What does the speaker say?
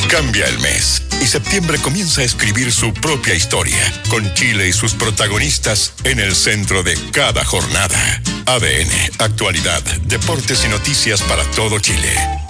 Cambia el mes y septiembre comienza a escribir su propia historia, con Chile y sus protagonistas en el centro de cada jornada. ADN, actualidad, deportes y noticias para todo Chile.